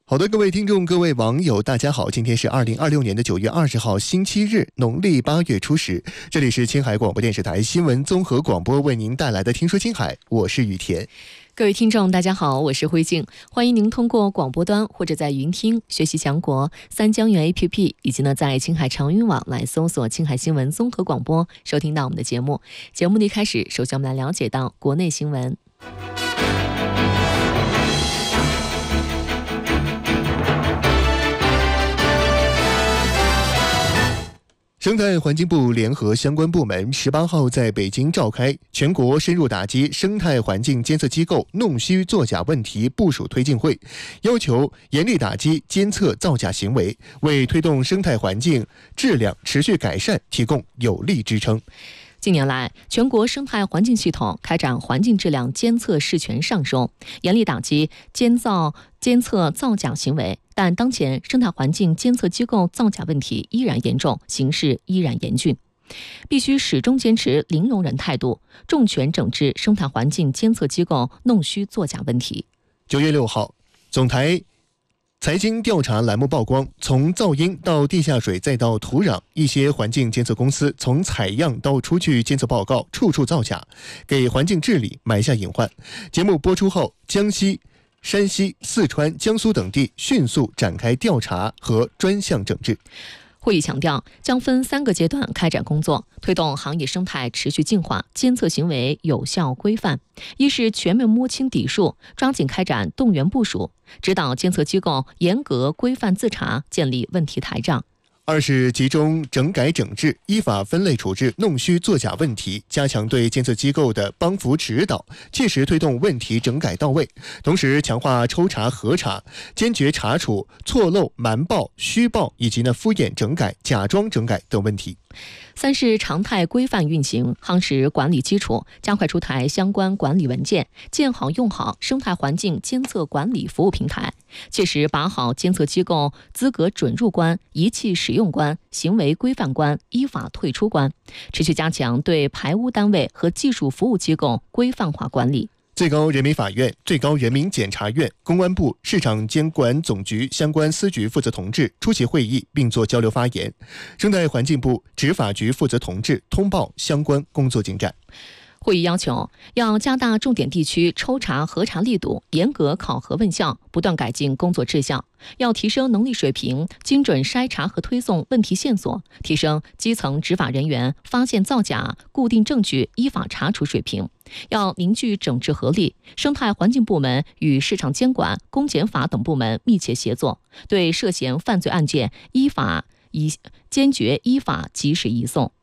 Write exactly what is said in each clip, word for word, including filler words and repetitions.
好的，各位听众，各位网友，大家好，今天是二零二六年的九月二十号，星期日，农历八月初十。这里是青海广播电视台新闻综合广播为您带来的《听说青海》，我是雨田。 各位听众，大家好，我是慧静，欢迎您通过广播端或者在云听学习强国三江源 A P P， 以及呢在青海长云网来搜索青海新闻综合广播，收听到我们的节目。节目的一开始，首先我们来了解到国内新闻。 生态环境部联合相关部门十八号在北京召开全国深入打击生态环境监测机构弄虚作假问题部署推进会，要求严厉打击监测造假行为，为推动生态环境质量持续改善提供有力支撑。 近年来，全国生态环境系统开展环境质量监测事权上升，严厉打击监造监测造假行为。但当前生态环境监测机构造假问题依然严重，形势依然严峻，必须始终坚持零容忍态度，重拳整治生态环境监测机构弄虚作假问题。 九月六号，总台财经调查栏目曝光，从噪音到地下水再到土壤，一些环境监测公司从采样到出具监测报告，处处造假，给环境治理埋下隐患。节目播出后，江西、山西、四川、江苏等地迅速展开调查和专项整治。 会议强调，将分三个阶段开展工作，推动行业生态持续净化，监测行为有效规范。一是全面摸清底数，抓紧开展动员部署，指导监测机构严格规范自查，建立问题台账。 二是集中整改整治，依法分类处置弄虚作假问题，加强对监测机构的帮扶指导，切实推动问题整改到位。同时强化抽查核查，坚决查处错漏、瞒报、虚报以及呢敷衍整改、假装整改等问题。 三是常态规范运行，夯实管理基础，加快出台相关管理文件，建好用好生态环境监测管理服务平台，切实把好监测机构资格准入关、仪器使用关、行为规范关、依法退出关，持续加强对排污单位和技术服务机构规范化管理。 最高人民法院、最高人民检察院、公安部、市场监管总局相关司局负责同志出席会议并作交流发言，生态环境部、执法局负责同志通报相关工作进展。 会议要求，要加大重点地区抽查核查力度，严格考核问效，不断改进工作质效。要提升能力水平，精准筛查和推送问题线索，提升基层执法人员发现造假、固定证据、依法查处水平。要凝聚整治合力，生态环境部门与市场监管、公检法等部门密切协作，对涉嫌犯罪案件依法依坚决依法及时移送。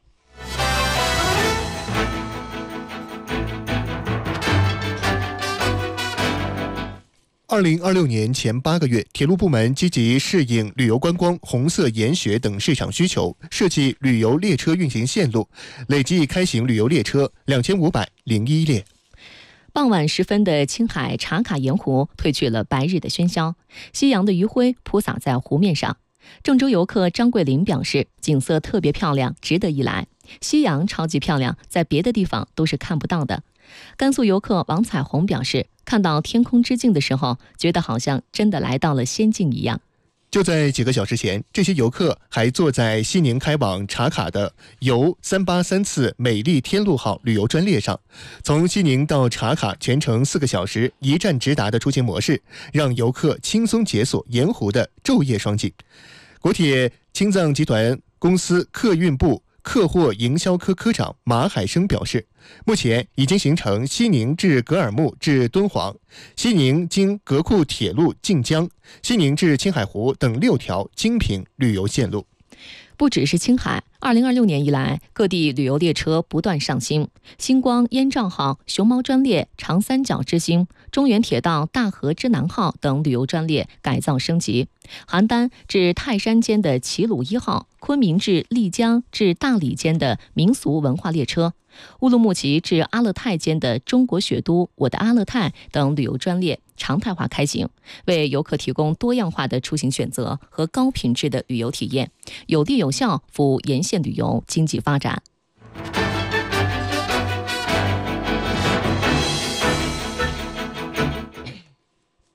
二零二六年前八个月，铁路部门积极适应旅游观光、红色研学等市场需求，设计旅游列车运行线路，累计开行旅游列车两千五百零一列。 傍晚时分的青海茶卡盐湖褪去了白日的喧嚣，夕阳的余晖铺洒在湖面上。郑州游客张桂林表示，景色特别漂亮，值得一来。夕阳超级漂亮，在别的地方都是看不到的。甘肃游客王彩虹表示，看到天空之镜的时候，觉得好像真的来到了仙境一样。 就在几个小时前，这些游客还坐在西宁开往茶卡的游三八三次美丽天路号旅游专列上，从西宁到茶卡全程四个小时，一站直达的出行模式，让游客轻松解锁盐湖的昼夜双景。国铁青藏集团公司客运部客货营销科科长马海生表示，目前已经形成西宁至格尔木至敦煌、西宁经格库铁路晋江、西宁至青海湖等六条精品旅游线路。 不只是青海，二零二六年以来，各地旅游列车不断上新，星光燕赵号、熊猫专列、长三角之星、中原铁道大河之南号等旅游专列改造升级，邯郸至泰山间的齐鲁一号、昆明至丽江至大理间的民俗文化列车、乌鲁木齐至阿勒泰间的中国雪都我的阿勒泰等旅游专列常态化开行，为游客提供多样化的出行选择和高品质的旅游体验，有力有效服务沿线旅游经济发展。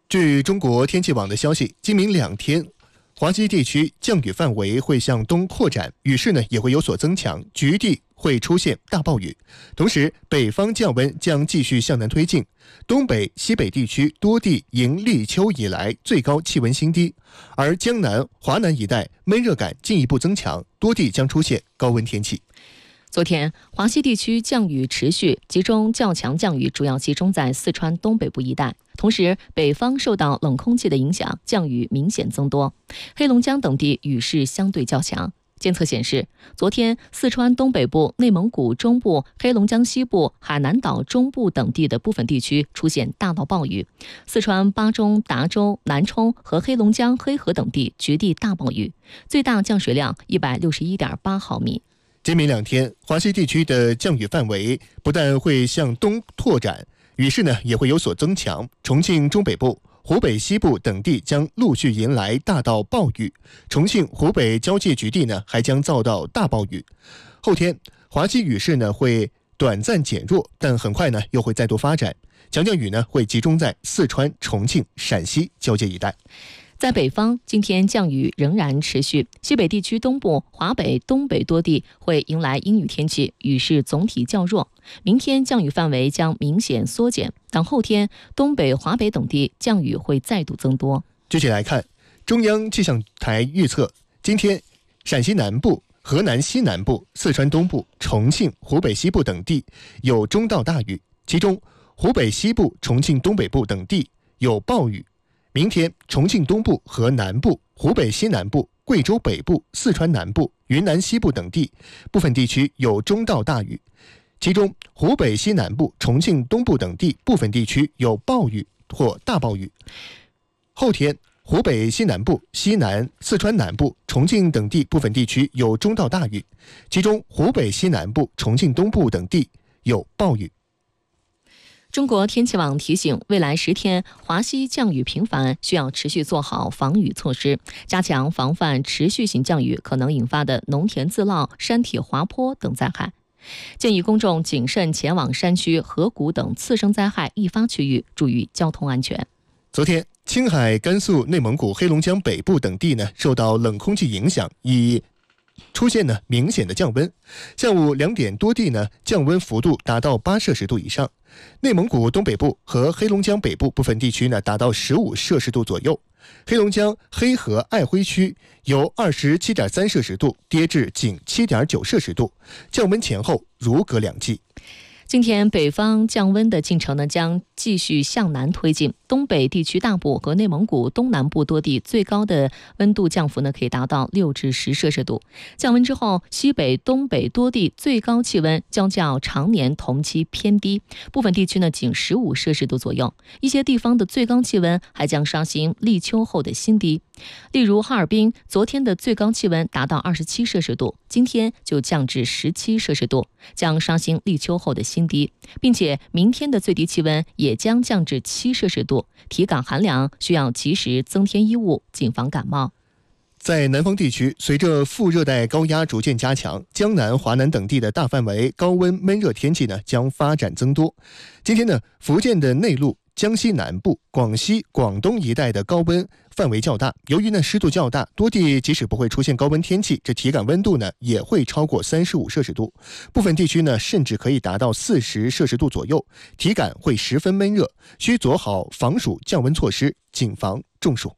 据中国天气网的消息，今明两天，华西地区降雨范围会向东扩展，雨势呢也会有所增强，局地会出现大暴雨。同时，北方降温将继续向南推进，东北、西北地区多地迎立秋以来最高气温新低，而江南、华南一带闷热感进一步增强，多地将出现高温天气。 昨天，华西地区降雨持续，其中较强降雨主要集中在四川东北部一带。同时，北方受到冷空气的影响，降雨明显增多。黑龙江等地雨势相对较强。监测显示，昨天四川东北部、内蒙古中部、黑龙江西部、海南岛中部等地的部分地区出现大到暴雨，四川巴中、达州、南充和黑龙江黑河等地局地大暴雨，最大降水量一百六十一点八毫米。 今明两天，华西地区的降雨范围不但会向东拓展，雨势呢也会有所增强。重庆中北部、湖北西部等地将陆续迎来大到暴雨，重庆、湖北交界局地呢还将遭到大暴雨。后天，华西雨势呢会短暂减弱，但很快呢又会再度发展。强降雨呢会集中在四川、重庆、陕西交界一带。 在北方，今天降雨仍然持续，西北地区东部、华北、东北多地会迎来阴雨天气，雨势总体较弱。明天降雨范围将明显缩减，但后天东北、华北等地降雨会再度增多。 具体来看，中央气象台预测，今天陕西南部、河南西南部、四川东部、重庆、湖北西部等地有中到大雨，其中湖北西部、重庆东北部等地有暴雨。明天，重庆东部和南部、湖北西南部、贵州北部、四川南部、云南西部等地部分地区有中到大雨，其中湖北西南部、重庆东部等地部分地区有暴雨或大暴雨。后天，湖北西南部、西南、四川南部、重庆等地部分地区有中到大雨，其中湖北西南部、重庆东部等地有暴雨。 中国天气网提醒，未来十天华西降雨频繁，需要持续做好防雨措施，加强防范持续性降雨可能引发的农田自涝、山体滑坡等灾害。建议公众谨慎前往山区、河谷等次生灾害易发区域，注意交通安全。 昨天，青海、甘肃、内蒙古、黑龙江北部等地呢，受到冷空气影响，已出现呢明显的降温。下午两点多地呢降温幅度达到八摄氏度以上，内蒙古东北部和黑龙江北部部分地区呢达到十五摄氏度左右，黑龙江黑河爱辉区由二十七点三摄氏度跌至仅七点九摄氏度，降温前后如隔两季。 今天北方降温的进程呢将继续向南推进，东北地区大部和内蒙古东南部多地最高的温度降幅呢可以达到六至十摄氏度。降温之后，西北、东北多地最高气温将较常年同期偏低，部分地区呢仅十五摄氏度左右，一些地方的最高气温还将刷新立秋后的新低。例如哈尔滨，昨天的最高气温达到二十七摄氏度，今天就降至十七摄氏度，将刷新立秋后的新低，并且明天的最低气温也将降至七摄氏度，体感寒凉，需要及时增添衣物，谨防感冒。 在南方地区，随着副热带高压逐渐加强，江南、华南等地的大范围高温闷热天气呢将发展增多。今天呢，福建的内陆、江西南部、广西、广东一带的高温范围较大，由于呢湿度较大，多地即使不会出现高温天气，这体感温度呢也会超过三十五摄氏度，部分地区呢甚至可以达到四十摄氏度左右，体感会十分闷热，需做好防暑降温措施，谨防中暑。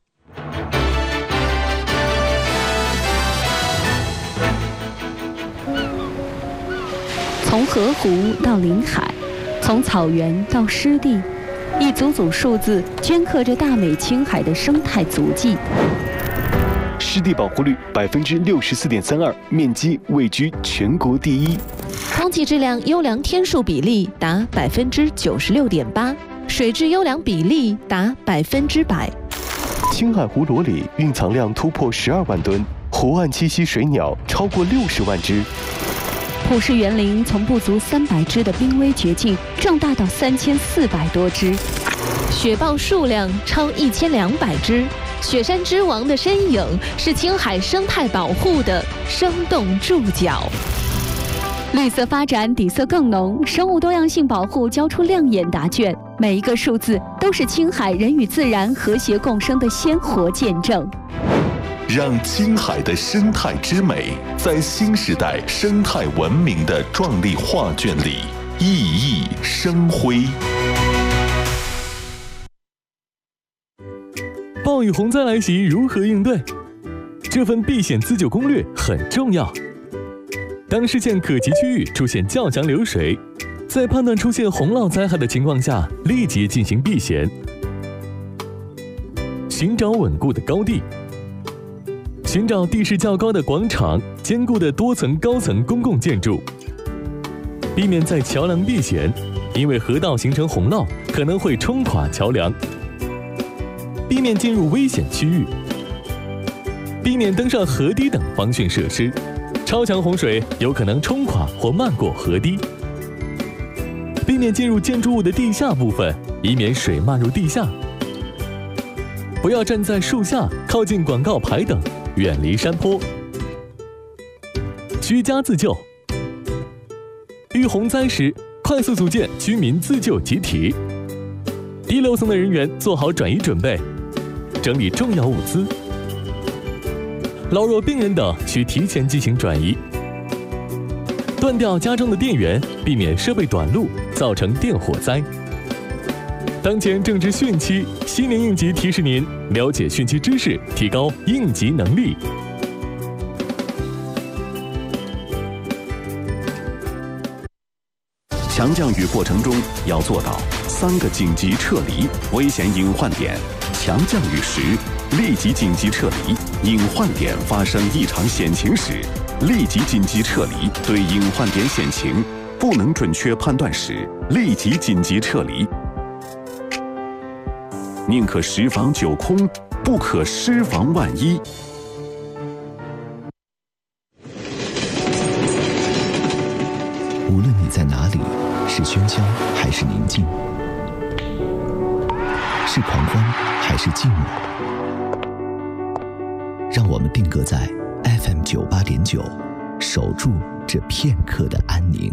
从河湖到临海，从草原到湿地，一组组数字镌刻着大美青海的生态足迹。 湿地保护率百分之六十四点三二，面积位居全国第一。 空气质量优良天数比例达百分之九十六点八，水质优良比例达百分之百。 青海湖裸里蕴藏量突破十二万吨，湖岸栖息水鸟超过六十万只。 普氏园林从不足三百只的濒危绝境壮大到三千四百多只， 雪豹数量超一千两百只，雪山之王的身影是青海生态保护的生动注脚。 绿色发展底色更浓，生物多样性保护交出亮眼答卷。每一个数字都是青海人与自然和谐共生的鲜活见证。 让青海的生态之美在新时代生态文明的壮丽画卷里熠熠生辉。 暴雨洪灾来袭，如何应对？这份避险自救攻略很重要。当视线可及区域出现较强流水，在判断出现洪涝灾害的情况下，立即进行避险。寻找稳固的高地，寻找地势较高的广场、坚固的多层高层公共建筑，避免在桥梁避险，因为河道形成洪涝可能会冲垮桥梁。避免进入危险区域，避免登上河堤等防汛设施。超强洪水有可能冲垮或漫过河堤，避免进入建筑物的地下部分，以免水漫入地下。不要站在树下、靠近广告牌等，远离山坡。居家自救，遇洪灾时，快速组建居民自救集体。低楼层的人员做好转移准备，整理重要物资。老弱病人等需提前进行转移，断掉家中的电源，避免设备短路造成电火灾。当前正值汛期，西宁应急提示您了解汛期知识，提高应急能力。 强降雨过程中要做到三个紧急撤离危险隐患点。强降雨时，立即紧急撤离；隐患点发生异常险情时，立即紧急撤离。对隐患点险情不能准确判断时，立即紧急撤离。宁可十防九空，不可失防万一。 无论你在哪里，是喧嚣还是宁静，是狂欢还是寂寞，让我们定格在 F M 九八点九，守住这片刻的安宁。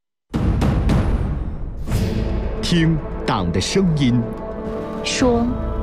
听党的声音， 说